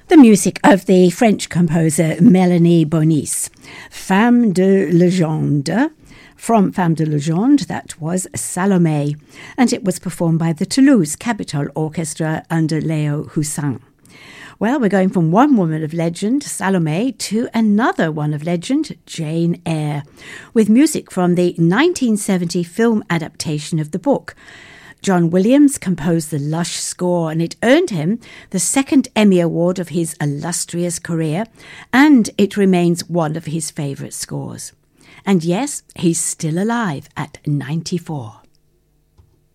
The music of the French composer Mélanie Bonis. Femme de Légende. From Femme de Légende, that was Salome, and it was performed by the Toulouse Capitol Orchestra under Léo Hussin. Well, we're going from one woman of legend, Salome, to another one of legend, Jane Eyre, with music from the 1970 film adaptation of the book. John Williams composed the lush score, and it earned him the second Emmy Award of his illustrious career, and it remains one of his favourite scores. And yes, he's still alive at 94.